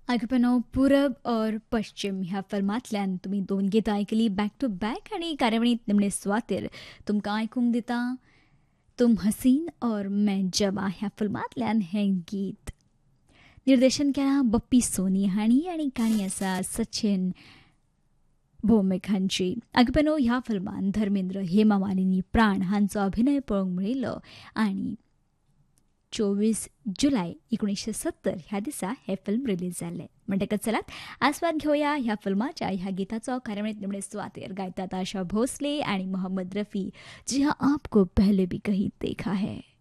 ऐकपनो पूरब और पश्चिम ह्या फिल्मांतल्यान तुमी दोन गितां आयकली बॅक टू बॅक आनी कार्यावळींत निमणे सुवातेर तुमकां आयकूंक दिता तुम हसीन और मैं जवा ह्या फिल्मांतल्यान हें गीत. निर्देशन केलां बप्पी सोनी हांणी आनी काणी आसा सचिन भौमिक हांची. ऐकपनो ह्या फिल्मान धर्मेंद्र, हेमा मालिनी, प्राण हांचो अभिनय पळोवंक मेळिल्लो आनी 24 जुलय 1970 ह्या दिसा हे फिल्म रिलीज जाल्ले. म्हणटकच चलात आस्वाद घेवया ह्या फिल्माच्या ह्या गिताचो. कार्यावळींत निमणे सुवातेर गायतात आशा भोसले आणि मोहम्मद रफी, जी हाँ आपको पहले भी कहीं देखा है.